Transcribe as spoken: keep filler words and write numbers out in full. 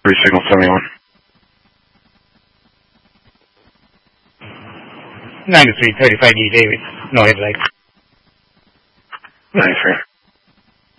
Three signal seventy-one. ninety-three thirty-five D, David. No headlights. ninety-three.